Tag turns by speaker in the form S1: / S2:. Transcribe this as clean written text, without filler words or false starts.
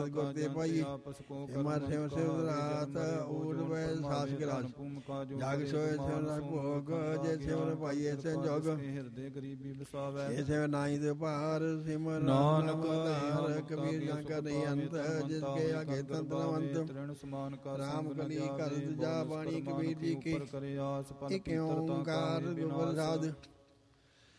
S1: ਸਤਿਗੁਰ ਤੇ ਪਾਈਏ। ਸਿਮਰ ਸਿਮ ਸਿਮ ਰਾਤ ਊੜ ਵੈ ਸਾਸ ਗਿਰਾਜ ਜਾਗ ਸੋਏ ਸਿਮ ਰਸ ਭੋਗ ਜੇ ਸਿਮਰ ਪਾਈਏ ਸੰਜੋਗ
S2: ਹਿਰਦੇ ਗਰੀਬੀ ਵਸਾਵੈ
S1: ਇਹ ਸਿਮਰ ਨਾਹੀ ਤੇ ਭਾਰ ਸਿਮਰ
S2: ਨਾਨਕ
S1: ਨਾਮ ਕਬੀਰ ਜਨ ਕਾ ਨਹੀਂ ਅੰਤ ਜਿਸ ਕੇ ਆਗੇ ਤੰਤਰਵੰਤ
S2: ਤ੍ਰਿਣ ਸਮਾਨ ਕਾ
S1: ਰਾਮ ਕਲੀ ਕਰ ਜਾ ਬਾਣੀ ਕਬੀਰ ਜੀ ਕੀ
S2: ਕਰੇ ਆਸ ਪਲ
S1: ਇਕ ਓੰਕਾਰ ਗੁਰ ਸਾਧ